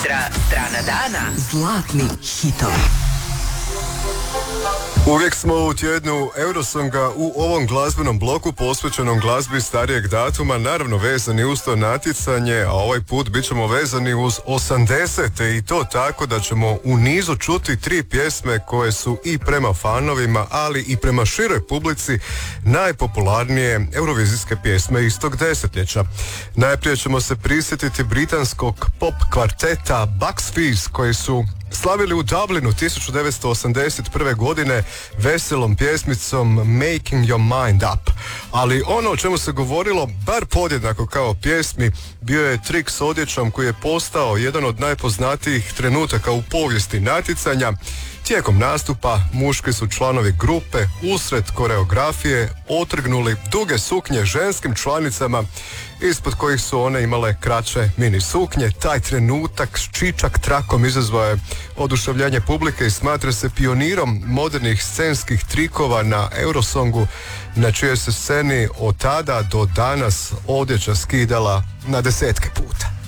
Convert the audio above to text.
Strana dana. Zlatni hitovi. Uvijek smo u tjednu Eurosonga u ovom glazbenom bloku posvećenom glazbi starijeg datuma, naravno vezani uz to natjecanje, a ovaj put bit ćemo vezani uz 80. i to tako da ćemo u nizu čuti 3 pjesme koje su i prema fanovima, ali i prema široj publici najpopularnije eurovizijske pjesme iz tog desetljeća. Najprije ćemo se prisjetiti britanskog pop kvarteta Bucks Fizz koji su slavili u Dublinu 1981. godine veselom pjesmicom Making Your Mind Up. Ali ono o čemu se govorilo, bar podjednako kao pjesmi, bio je trik s odjećom koji je postao jedan od najpoznatijih trenutaka u povijesti natjecanja. Tijekom nastupa muški su članovi grupe usred koreografije otrgnuli duge suknje ženskim članicama ispod kojih su one imale kraće mini suknje. Taj trenutak s čičak trakom izazvao je oduševljenje publike i smatra se pionirom modernih scenskih trikova na Eurosongu, na čijoj se sceni od tada do danas odjeća skidala na desetke puta.